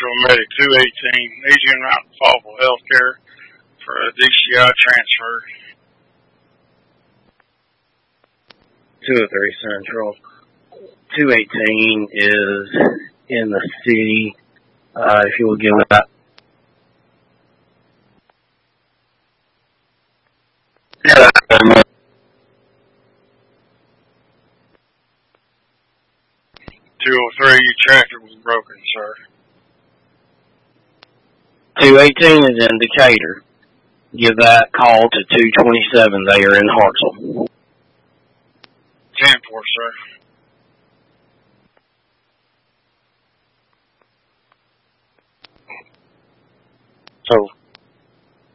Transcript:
Central Medic 218. Needs you en route to Fallville Healthcare for a DCI transfer. 203 Central. 218 is in the city. If you will give that. Yeah. 203, your traffic was broken, sir. 218 is in Decatur. Give that call to 227. They are in Hartselle. 10-4, sir. So